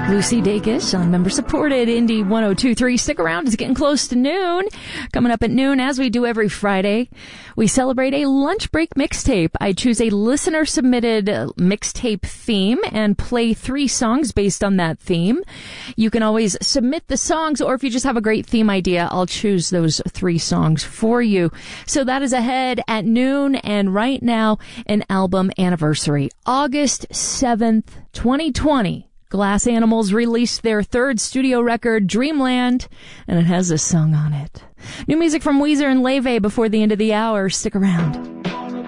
Lucy Dacus on member-supported Indie 102.3. Stick around. It's getting close to noon. Coming up at noon, as we do every Friday, we celebrate a lunch break mixtape. I choose a listener-submitted mixtape theme and play 3 songs based on that theme. You can always submit the songs, or if you just have a great theme idea, I'll choose those 3 songs for you. So that is ahead at noon, and right now, an album anniversary. August 7th, 2020. Glass Animals released their 3rd studio record, Dreamland, and it has this song on it. New music from Weezer and Leve before the end of the hour. Stick around.